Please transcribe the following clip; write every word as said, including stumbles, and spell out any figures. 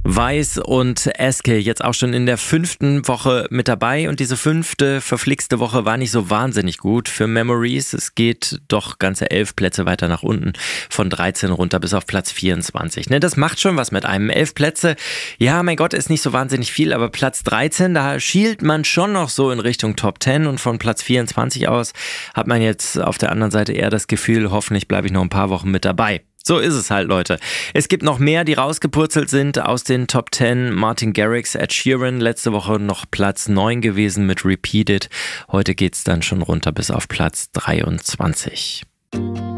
Weiss und Eske jetzt auch schon in der fünften Woche mit dabei und diese fünfte verflixte Woche war nicht so wahnsinnig gut für Memories. Es geht doch ganze elf Plätze weiter nach unten, von dreizehn runter bis auf Platz vierundzwanzig. Ne, das macht schon was mit einem. Elf Plätze, ja mein Gott, ist nicht so wahnsinnig viel, aber Platz dreizehn, da schielt man schon noch so in Richtung Top zehn und von Platz vierundzwanzig aus hat man jetzt auf der anderen Seite eher das Gefühl, hoffentlich bleibe ich noch ein paar Wochen mit dabei. So ist es halt, Leute. Es gibt noch mehr, die rausgepurzelt sind aus den Top zehn. Martin Garrix, Ed Sheeran, letzte Woche noch Platz neun gewesen mit Repeated. Heute geht's dann schon runter bis auf Platz dreiundzwanzig.